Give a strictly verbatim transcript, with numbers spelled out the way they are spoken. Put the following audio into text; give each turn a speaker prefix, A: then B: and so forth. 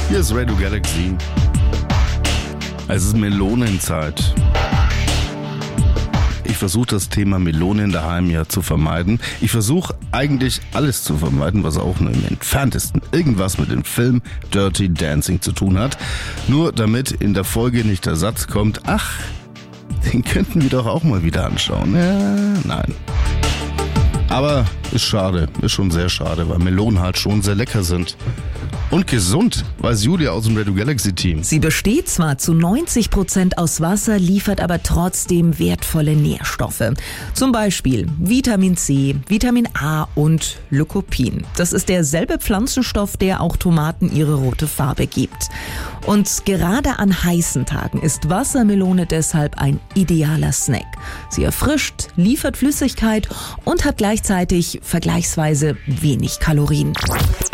A: Hier ist Radio Galaxy. Es ist Melonenzeit. Ich versuche das Thema Melonen daheim ja zu vermeiden. Ich versuche eigentlich alles zu vermeiden, was auch nur im entferntesten irgendwas mit dem Film Dirty Dancing zu tun hat. Nur damit in der Folge nicht der Satz kommt, ach, den könnten wir doch auch mal wieder anschauen. Ja, nein. Aber ist schade, ist schon sehr schade, weil Melonen halt schon sehr lecker sind. Und gesund, weiß Julia aus dem Radio Galaxy Team.
B: Sie besteht zwar zu neunzig Prozent aus Wasser, liefert aber trotzdem wertvolle Nährstoffe. Zum Beispiel Vitamin C, Vitamin A und Lycopin. Das ist derselbe Pflanzenstoff, der auch Tomaten ihre rote Farbe gibt. Und gerade an heißen Tagen ist Wassermelone deshalb ein idealer Snack. Sie erfrischt, liefert Flüssigkeit und hat gleichzeitig vergleichsweise wenig Kalorien.